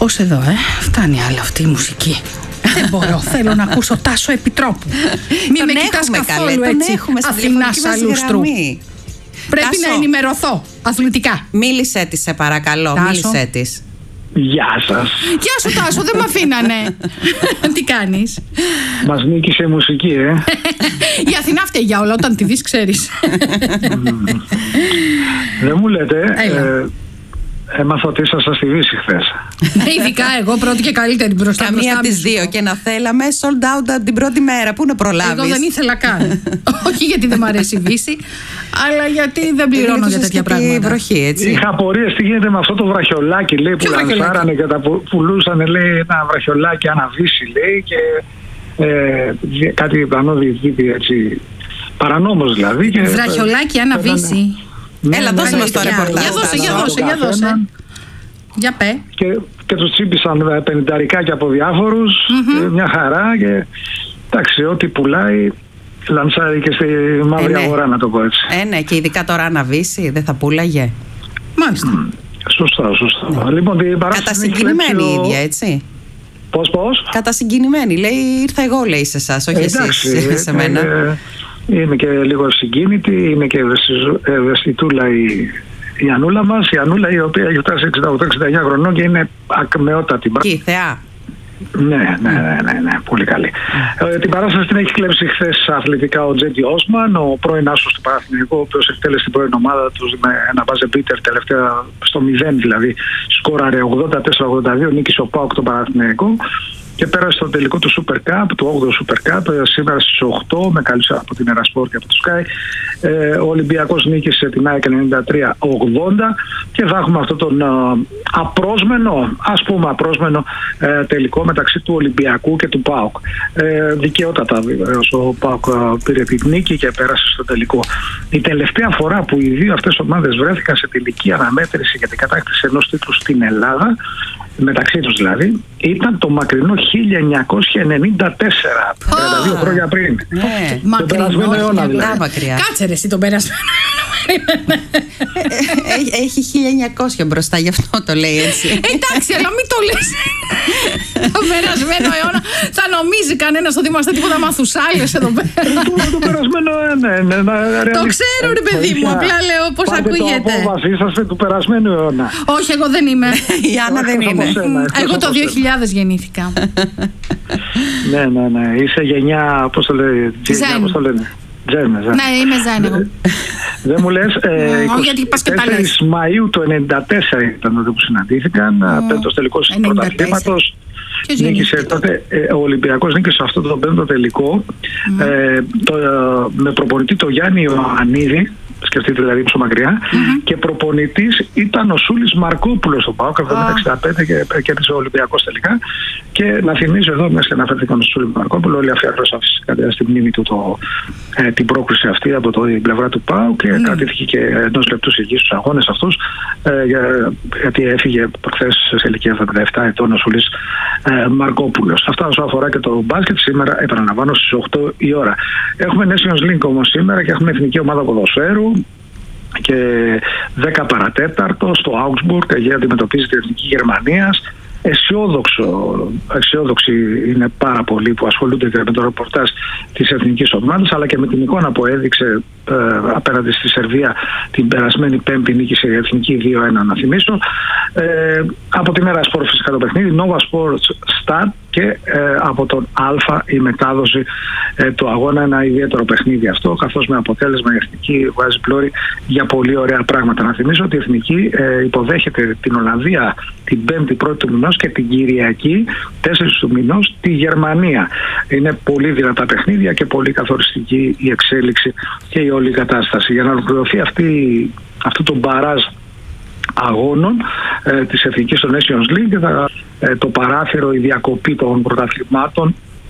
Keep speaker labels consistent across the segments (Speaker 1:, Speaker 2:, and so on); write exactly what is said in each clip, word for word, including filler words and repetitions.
Speaker 1: Ως εδώ, ε. Φτάνει άλλο αυτή η μουσική. Δεν μπορώ, θέλω να ακούσω Τάσο Επιτρόπου. Μην με κοιτάς καθόλου καλέ, έτσι, Αθηνάς Αλούστρου. Πρέπει Τάσο. να ενημερωθώ αθλητικά.
Speaker 2: Μίλησέ της, σε παρακαλώ. Τάσο. Μίλησέ της.
Speaker 3: Γεια σας.
Speaker 1: Γεια σου Τάσο, δεν με αφήνανε. Τι κάνεις?
Speaker 3: Μας νίκησε η μουσική, ε.
Speaker 1: Η Αθηνά φταίει για όλα, όταν τη δεις ξέρεις.
Speaker 3: Δεν μου λέτε, ε, έμαθα ότι ήσασταν στη Δύση χθες.
Speaker 1: Ειδικά εγώ πρώτη και καλύτερη μπροστά.
Speaker 2: Καμία από τις δύο, και να θέλαμε sold out την πρώτη μέρα. Πού να προλάβεις?
Speaker 1: Εγώ δεν ήθελα καν. Όχι γιατί δεν μου αρέσει η Δύση, αλλά γιατί δεν πληρώνω για τέτοια πράγματα.
Speaker 2: Βροχή, έτσι.
Speaker 3: Είχα απορίες τι γίνεται με αυτό το βραχιολάκι, λέει, που λανσάρανε και τα πουλούσαν, λέει, ένα βραχιολάκι αναβύση, λέει, και ε, κάτι διπλανό διοικητή, έτσι, παρανόμος δηλαδή. Και
Speaker 1: βραχιολάκι αναβύση.
Speaker 3: Ναι,
Speaker 2: έλα,
Speaker 3: ναι,
Speaker 2: δώσε
Speaker 3: ναι,
Speaker 2: μας το ρεπορτάζ.
Speaker 1: Για δώσε, για δώσε, για δώσε. Για πέ.
Speaker 3: Και, και τους τσίπησαν πενηνταρικάκια από διάφορους, mm-hmm. μια χαρά, και εντάξει, ό,τι πουλάει λανσάρει και στη μαύρη ε, ναι. αγορά, να το πω έτσι.
Speaker 2: Ε, ναι, και ειδικά τώρα αναβύσει, δεν θα πούλαγε.
Speaker 1: Μάλιστα.
Speaker 3: Mm. Σωστά, σωστά. Ναι. Λοιπόν, την
Speaker 2: κατασυγκινημένη η ίδια, έτσι.
Speaker 3: Πώς, πώς?
Speaker 2: Κατασυγκινημένη, λέει, ήρθα εγώ, λέει, σε εσάς, όχι
Speaker 3: εντάξει,
Speaker 2: εσείς σε μένα.
Speaker 3: Ε, είμαι και λίγο συγκίνητη, είναι και ευαισθητούλα η, η Ανούλα μας, η Ανούλα η οποία έχει φτάσει εξήντα οκτώ εξήντα εννιά χρονών και είναι ακμεότατη.
Speaker 2: Και η θεά.
Speaker 3: Ναι, ναι, ναι, ναι, ναι, πολύ καλή. Mm. Ε, την παράσταση την έχει κλέψει χθες αθλητικά ο Τζέντι Όσμαν, ο πρώην άσος του Παναθηναϊκού, ο οποίος εκτέλεσε την πρώην ομάδα του με ένα μπάζε μπίτερ τελευταία στο μηδέν, δηλαδή σκόραρε ογδόντα τέσσερα ογδόντα δύο, νίκησε ο ΠΑΟΚ τον Παναθηναϊκό και πέρασε στο τελικό του Super Cup, του όγδοου Super Cup, σήμερα στις οκτώ, με καλή από την Ερασπόρ και από το Sky. Ε, ο Ολυμπιακός νίκησε την ΑΕΚ ενενήντα τρία ογδόντα και θα έχουμε αυτόν τον α, απρόσμενο, ας πούμε απρόσμενο ε, τελικό μεταξύ του Ολυμπιακού και του ΠΑΟΚ. Ε, δικαιότατα βεβαίως ο ΠΑΟΚ πήρε την νίκη και πέρασε στο τελικό. Η τελευταία φορά που οι δύο αυτές ομάδες βρέθηκαν σε τελική αναμέτρηση για την κατάκτηση ενός τίτλου στην Ελλάδα, μεταξύ τους δηλαδή, ήταν το μακρινό χίλια εννιακόσια ενενήντα τέσσερα, oh. τριάντα δύο χρόνια πριν.
Speaker 1: Ναι.
Speaker 3: Τον περασμένο αιώνα δηλαδή.
Speaker 1: Κάτσε ρε εσύ τον περασμένο.
Speaker 2: Έχει χίλια εννιακόσια μπροστά, γι' αυτό το λέει έτσι.
Speaker 1: Εντάξει, αλλά μην το λες. Το περασμένο αιώνα θα νομίζει κανένας ότι είμαστε τίποτα μαθουσάλες εδώ πέρα.
Speaker 3: Το περασμένο αιώνα.
Speaker 1: Το ξέρω ρε παιδί μου, απλά λέω πώς ακούγεται.
Speaker 3: Πάτε το απόβαση, είσαστε του περασμένου αιώνα.
Speaker 1: Όχι, εγώ δεν είμαι.
Speaker 2: Η Άννα δεν είναι.
Speaker 1: Εγώ το δύο χιλιάδες γεννήθηκα.
Speaker 3: Ναι, ναι, ναι. Είσαι γενιά, πώς το λέει, πώς το λένε. Τζέρμε,
Speaker 1: ναι, είμαι Ζάιν εγώ.
Speaker 3: Δεν μου λες, είκοσι τέσσερις Μαΐου του ενενήντα τέσσερα ήταν τότε που συναντήθηκαν, πέμπτος τελικός του πρωταθλήματος. Νίκησε τότε, ο Ολυμπιακός νίκησε αυτό το πέμπτο τελικό mm. ε, το, με προπονητή το Γιάννη Ιωαννίδη, σκεφτείτε δηλαδή πόσο μακριά, mm-hmm. και προπονητής ήταν ο Σούλης Μαρκόπουλος στο ΠΑΟΚ, εβδομήντα εξήντα πέντε και κέρδισε ο Ολυμπιακός τελικά. Και να θυμίζω εδώ, μέσα και αναφέρθηκαν στον Σούλη Μαρκόπουλο, όλοι αφιέρωσαν φυσικά στη μνήμη του το, ε, την πρόκριση αυτή από το, την πλευρά του ΠΑΟΚ και mm. κρατήθηκε και ενός λεπτού υγιής στους αγώνες αυτούς, ε, για, γιατί έφυγε προχθές σε ηλικία εβδομήντα επτά ετών ο Σούλης ε, Μαρκόπουλος. Αυτά όσο αφορά και το μπάσκετ, σήμερα επαναλαμβάνω στις οκτώ η ώρα. Έχουμε Nations League όμως σήμερα και έχουμε εθνική ομάδα ποδοσφαίρου και δέκα παρατέταρτο στο Augsburg για αντιμετωπίζει την εθνική Γερμανίας. Αισιόδοξο, αισιόδοξοι είναι πάρα πολλοί που ασχολούνται και με το ρεπορτάζ της εθνικής ομάδας, αλλά και με την εικόνα που έδειξε ε, απέναντι στη Σερβία την περασμένη Πέμπτη, νίκησε η εθνική δύο ένα, να θυμίσω. Ε, από την Erasport φυσικά το παιχνίδι, Nova Sports Start και ε, από τον Α η μετάδοση ε, του αγώνα, ένα ιδιαίτερο παιχνίδι αυτό, καθώς με αποτέλεσμα η εθνική βάζει πλώρη για πολύ ωραία πράγματα. Να θυμίσω ότι η εθνική ε, υποδέχεται την Ολλανδία την Πέμπτη πρώτη του μηνός και την Κυριακή τέσσερις του μηνός τη Γερμανία. Είναι πολύ δυνατά παιχνίδια και πολύ καθοριστική η εξέλιξη και η όλη κατάσταση. Για να ολοκληρωθεί αυτή, αυτό το μπαράζ αγώνων ε, της εθνικής στο Nations League, θα, ε, το παράθυρο, η διακοπή των πρωταθλημάτων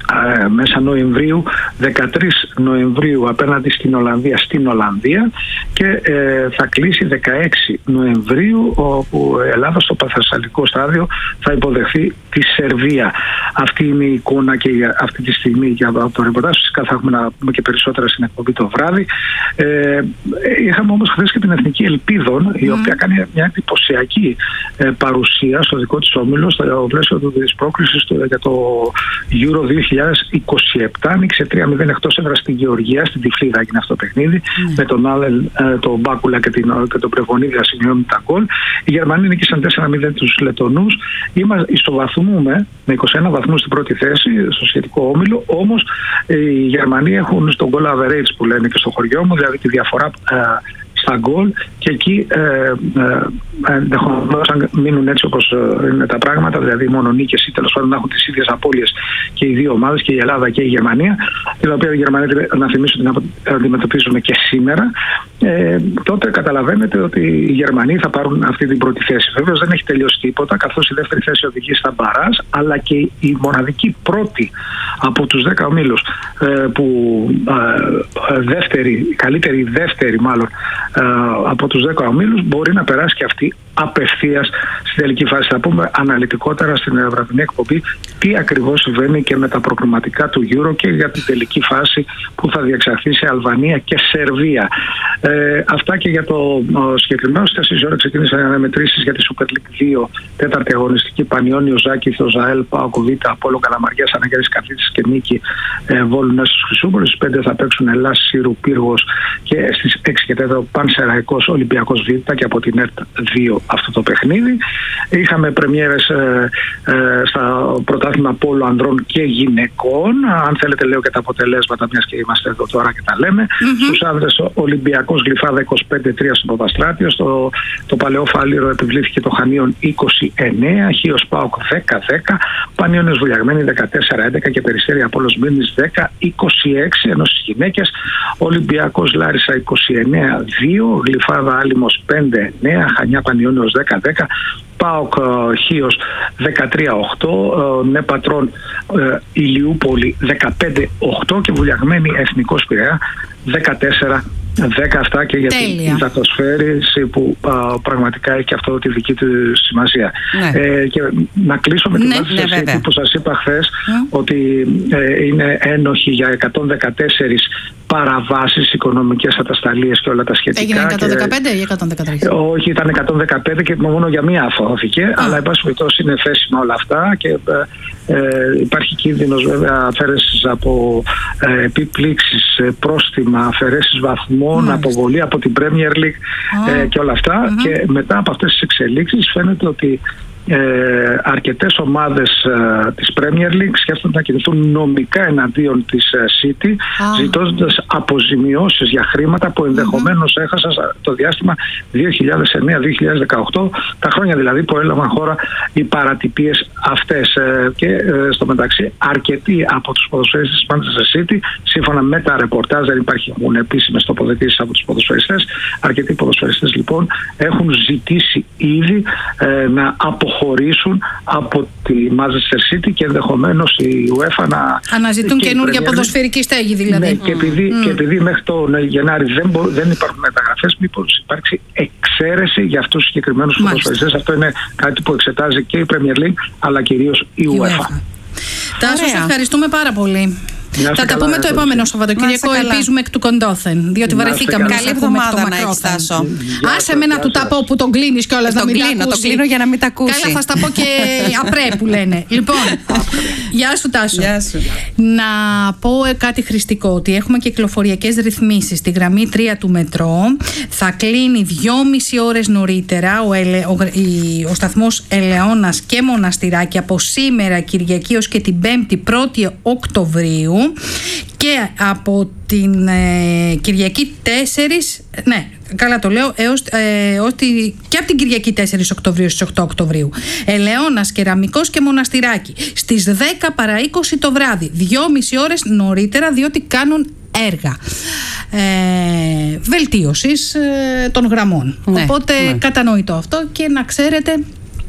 Speaker 3: ε, μέσα Νοεμβρίου, δεκατρείς Νοεμβρίου απέναντι στην Ολλανδία στην Ολλανδία και ε, θα κλείσει δεκαέξι Νοεμβρίου, όπου η Ελλάδα στο παθεσσαλικό στάδιο θα υποδεχθεί τη Σερβία. Αυτή είναι η εικόνα και αυτή τη στιγμή για το ρεπορτάζ. Φυσικά θα έχουμε να πούμε και περισσότερα στην εκπομπή το βράδυ. Ε, είχαμε όμως χθες και την Εθνική Ελπίδων, η οποία mm. κάνει μια εντυπωσιακή ε, παρουσία στο δικό της όμιλο, στο πλαίσιο της πρόκρισης για το Euro δύο χιλιάδες είκοσι επτά. Ανοίξε τρία μηδέν εκτός έδρας στην Γεωργία, στην Τυφλίδα έγινε αυτό το παιχνίδι, mm. με τον Άλελ, ε, τον Μπάκουλα και, την, και τον Πρεβονίδη να σημειώνουν τα γκολ. Οι Γερμανοί νίκησαν τέσσερα μηδέν τους Λετονούς. Είμαστε, ισοβαθμούμε με είκοσι ένα βαθμούς στην πρώτη θέση στο σχετικό όμιλο, όμως ε, οι Γερμανοί έχουν στον goal average που λένε και στο χωριό μου, δηλαδή τη διαφορά ε, στα γκολ, και εκεί ε, ε, ενδεχομένως αν μείνουν έτσι όπως είναι τα πράγματα, δηλαδή μόνο νίκες ή τέλος πάντων να έχουν τις ίδιες απώλειες και οι δύο ομάδες, και η Ελλάδα και η Γερμανία, την οποία οι Γερμανοί, να θυμίσω, την αντιμετωπίζουμε και σήμερα, ε, τότε καταλαβαίνετε ότι οι Γερμανοί θα πάρουν αυτή την πρώτη θέση. Βέβαια δεν έχει τελειώσει τίποτα, καθώς η δεύτερη θέση οδηγεί στα μπαράζ, αλλά και η μοναδική πρώτη από τους δέκα ομίλους ε, που ε, δεύτερη, καλύτερη δεύτερη μάλλον ε, από τους δέκα ομίλους μπορεί να περάσει και αυτή απευθείας στην τελική φάση. Θα πούμε αναλυτικότερα στην βραδινή εκπομπή τι ακριβώς συμβαίνει και με τα προκριματικά του Euro και για την τελική φάση που θα διεξαχθεί σε Αλβανία και Σερβία. Ε, αυτά και για το ο, συγκεκριμένο. Στις τέσσερις ώρες ξεκίνησαν οι αναμετρήσεις για τη Super League δύο, τέταρτη αγωνιστική, Πανιόνιο Ζάκη, Θοζαέλ, Πάοκ Β, Απόλλων Καλαμαριάς, Αναγέρης Καρδίτσης και Νίκη ε, Βόλου Νέσος Χρυσούπολης. Στις πέντε θα παίξουν Ελλάς Σύρου Πύργος και στις έξι και τέταρτο Πανσεραϊκός Ολυμπιακός Β και από την ΕΡΤ δύο αυτό το παιχνίδι. Είχαμε πρεμιέρες ε, ε, στα πρωτάθλημα πόλο ανδρών και γυναικών. Αν θέλετε λέω και τα αποτελέσματα, μιας και είμαστε εδώ τώρα και τα λέμε. Mm-hmm. Στους άνδρες Ολυμπιακός Γλυφάδα είκοσι πέντε τρία στο Παπαστράτιο. Στο το Παλαιό Φάληρο επιβλήθηκε το Χανίον είκοσι εννέα, Χίος Πάοκ δέκα δέκα, Πανιόνιος Βουλιαγμένη δεκατέσσερα έντεκα και Περιστέρι Απόλλως Μήνης δέκα είκοσι έξι, ενώ στις γυναίκες Ολυμπιακός Λάρισα είκοσι εννέα δύο, Γλυφάδα Άλυμος πέντε εννέα, Χανιά Πανιόνιος δέκα δέκα, ΠΑΟΚ Χίος δεκατρία οκτώ, Νε Πατρών Ηλιούπολη δεκαπέντε οκτώ και Βουλιαγμένη Εθνικός Πειραιά δεκατέσσερα δέκα. Αυτά και για Τέλεια. την υδατοσφαίριση που α, πραγματικά έχει και αυτό τη δική του σημασία. Ναι. Ε, και να κλείσω με την ναι, βάση ναι, που σας είπα χθες mm. ότι ε, είναι ένοχοι για εκατόν δεκατέσσερις παραβάσεις, οικονομικές ατασταλίες και όλα τα σχετικά.
Speaker 1: Έγινε εκατόν δεκαπέντε ή εκατόν δεκατρία?
Speaker 3: Όχι, ήταν εκατόν δεκαπέντε και μόνο για μία αφώθηκε, ah. αλλά εν πάση περιπτώσει είναι θέσιμα όλα αυτά και ε, ε, υπάρχει κίνδυνος βέβαια αφαίρεσης από ε, επίπληξης, πρόστιμα, αφαιρέσεις βαθμών, mm. αποβολή από την Premier League ε, και όλα αυτά. Mm-hmm. Και μετά από αυτές τις εξελίξεις φαίνεται ότι Ε, αρκετές ομάδες ε, της Premier League σκέφτονται να κινηθούν νομικά εναντίον της ε, City, ah. ζητώντας αποζημιώσεις για χρήματα που ενδεχομένως mm-hmm. έχασαν το διάστημα δύο χιλιάδες εννέα δύο χιλιάδες δεκαοκτώ, τα χρόνια δηλαδή που έλαβαν χώρα οι παρατυπίες αυτές. Ε, και ε, στο μεταξύ αρκετοί από τους ποδοσφαιριστές της Manchester City, σύμφωνα με τα ρεπορτάζ, δεν υπάρχουν επίσημες τοποθετήσεις από τους ποδοσφαιριστές, αρκετοί ποδοσφαιριστές λοιπόν έχουν ζητήσει ήδη ε, να αποχωρήσουν χωρίσουν από τη Manchester City και ενδεχομένως η UEFA να
Speaker 1: αναζητούν καινούργια ποδοσφαιρική στέγη δηλαδή.
Speaker 3: Ναι, και, επειδή, mm. και επειδή μέχρι τον Γενάρη δεν, μπο, δεν υπάρχουν μεταγραφές, μήπως υπάρξει εξαίρεση για αυτούς τους συγκεκριμένους ποδοσφαιριστές. Αυτό είναι κάτι που εξετάζει και η Premier League αλλά κυρίως η UEFA.
Speaker 1: Τάσο, σε ευχαριστούμε πάρα πολύ. Θα τα πούμε το επόμενο Σαββατοκύριακο. Ελπίζουμε εκ του κοντόθεν. Διότι βαρεθήκαμε.
Speaker 2: Καλή εβδομάδα να έχεις, Τάσο.
Speaker 1: Άσε με να του τα πω που τον κλείνει κιόλας να μην τα ακούσει.
Speaker 2: Το κλείνω για να μην τα ακούσει.
Speaker 1: Καλά, θα στα πω και απρέ που λένε. Λοιπόν, γεια σου Τάσο. Να πω κάτι χρηστικό, ότι έχουμε κυκλοφοριακές ρυθμίσεις. Στη γραμμή τρία του μετρό θα κλείνει δυόμιση ώρες νωρίτερα ο, ελε, ο, η, ο σταθμός Ελαιώνας και Μοναστηράκι από σήμερα Κυριακή ως και την Πέμπτη πρώτη Οκτωβρίου. Και από την ε, Κυριακή τέσσερις, ναι, καλά το λέω, έως, ε, ως τη, και από την Κυριακή τέσσερις Οκτωβρίου στις οκτώ Οκτωβρίου. Ελαιώνας, Κεραμικός και Μοναστηράκι. Στις δέκα παρά είκοσι το βράδυ, δυόμιση ώρες νωρίτερα, διότι κάνουν έργα ε, βελτίωσης ε, των γραμμών. Ναι, οπότε ναι. Κατανοητό αυτό και να ξέρετε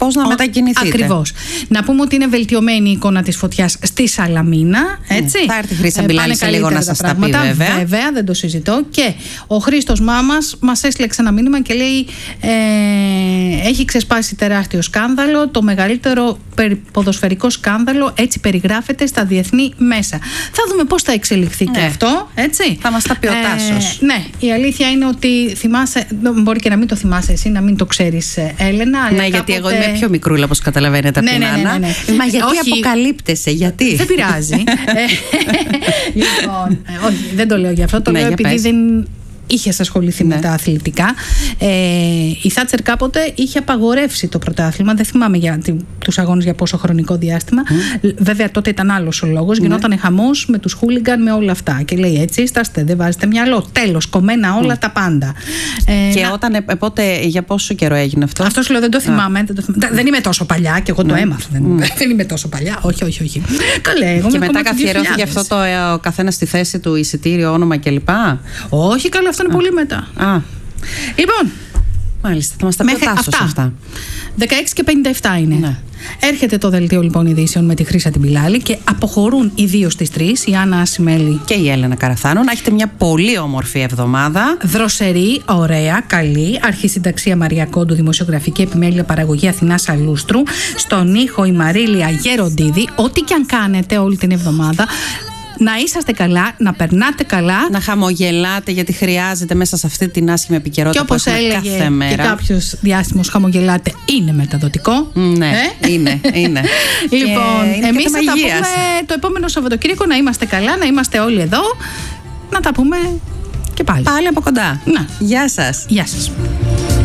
Speaker 2: πώς να μετακινηθείτε.
Speaker 1: Ακριβώς. Να πούμε ότι είναι βελτιωμένη η εικόνα της φωτιάς στη Σαλαμίνα. Έτσι.
Speaker 2: Mm. Θα έρθει η Χρύσα Μπιλάλη σε λίγο να σας τα πει, βέβαια.
Speaker 1: Βέβαια, δεν το συζητώ. Και ο Χρήστος Μάμας μας έστειλε ένα μήνυμα και λέει: ε, έχει ξεσπάσει τεράστιο σκάνδαλο, το μεγαλύτερο ποδοσφαιρικό σκάνδαλο, έτσι περιγράφεται στα διεθνή μέσα. Θα δούμε πώς θα εξελιχθεί ναι. και αυτό. Έτσι.
Speaker 2: Θα μας τα πει ο Τάσος.
Speaker 1: Ε, ναι, η αλήθεια είναι ότι θυμάσαι, μπορεί και να μην το θυμάσαι εσύ, να μην το ξέρεις, Έλενα. Αλλά
Speaker 2: ναι, γιατί κάποτε... εγώ είμαι πιο μικρούλα, όπως καταλαβαίνετε από
Speaker 1: ναι,
Speaker 2: την
Speaker 1: ναι, ναι,
Speaker 2: Άννα.
Speaker 1: ναι, ναι.
Speaker 2: Μα γιατί
Speaker 1: όχι,
Speaker 2: αποκαλύπτεσαι, γιατί.
Speaker 1: Δεν πειράζει. Λοιπόν, όχι, δεν το λέω για αυτό, το
Speaker 2: ναι,
Speaker 1: λέω επειδή
Speaker 2: πες.
Speaker 1: δεν είχε ασχοληθεί ναι. με τα αθλητικά. Ε, η Θάτσερ κάποτε είχε απαγορεύσει το πρωτάθλημα. Δεν θυμάμαι για τους αγώνες για πόσο χρονικό διάστημα. Mm. Βέβαια τότε ήταν άλλος ο λόγος. Mm. Γινόταν χαμός με τους χούλιγκαν, με όλα αυτά. Και λέει έτσι, στάστε, δεν βάζετε μυαλό. Τέλος, κομμένα όλα mm. τα πάντα.
Speaker 2: Ε, και να... όταν, ε, πότε, για πόσο καιρό έγινε αυτό.
Speaker 1: Αυτό σου λέω, δεν το θυμάμαι. Ah. Δεν, το θυμάμαι. δεν είμαι τόσο παλιά και εγώ mm. το έμαθα. Δεν, mm. δεν είμαι τόσο παλιά. Όχι, όχι, όχι. Καλέ, εγώ
Speaker 2: και μετά καθιερώθηκε αυτό το ε, καθένα στη θέση του, εισιτήριο, όνομα κλπ.
Speaker 1: Όχι, καλά, αυτό είναι πολύ μετά.
Speaker 2: Α.
Speaker 1: Λοιπόν.
Speaker 2: Μάλιστα, θα μας τα πει ο Τάσος αυτά. αυτά.
Speaker 1: δεκαέξι και πενήντα επτά είναι.
Speaker 2: Ναι.
Speaker 1: Έρχεται το δελτίο λοιπόν ειδήσεων με τη Χρύσα την Μπιλάλη και αποχωρούν οι δύο στις τρεις, η Άννα Ασημέλη
Speaker 2: και η Έλενα Καραθάνου. Να έχετε μια πολύ όμορφη εβδομάδα.
Speaker 1: Δροσερή, ωραία, καλή. Αρχισυνταξία Μαρία Κόντου, δημοσιογραφική επιμέλεια παραγωγή Αθηνά Αλούστρου. Στον ήχο η Μαρίλια Γεροντίδη. Ό,τι και αν κάνετε όλη την εβδομάδα, να είσαστε καλά, να περνάτε καλά.
Speaker 2: Να χαμογελάτε, γιατί χρειάζεται μέσα σε αυτή την άσχημη επικαιρότητα που έχουμε κάθε μέρα.
Speaker 1: Και κάποιος διάστημος χαμογελάτε είναι μεταδοτικό.
Speaker 2: Ναι, ε? είναι, είναι.
Speaker 1: Λοιπόν, εμείς θα τα πούμε το επόμενο Σαββατοκύριακο. Να είμαστε καλά, να είμαστε όλοι εδώ. Να τα πούμε και πάλι.
Speaker 2: Πάλι από κοντά.
Speaker 1: Να.
Speaker 2: Γεια σας.
Speaker 1: Γεια σας.